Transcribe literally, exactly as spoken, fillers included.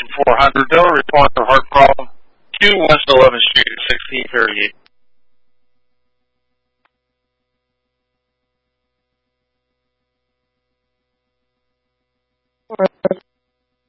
four hundred. They'll respond to heart problem. two West eleventh Street, sixteen thirty-eight.